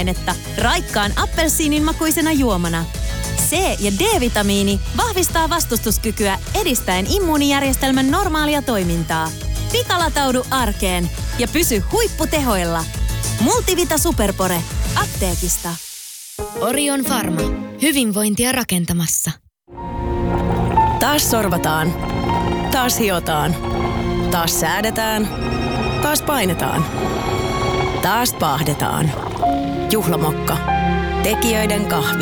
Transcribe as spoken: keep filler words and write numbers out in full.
ainetta raikkaan appelsiinin makuisena juomana. C- ja D-vitamiini vahvistaa vastustuskykyä edistäen immuunijärjestelmän normaalia toimintaa. Pikalataudu arkeen ja pysy huipputehoilla. Multivita Superpore apteekista. Orion Pharma. Hyvinvointia rakentamassa. Taas sorvataan. Taas hiotaan. Taas säädetään. Taas painetaan. Taas paahdetaan. Juhlamokka. Tekijöiden kahvit.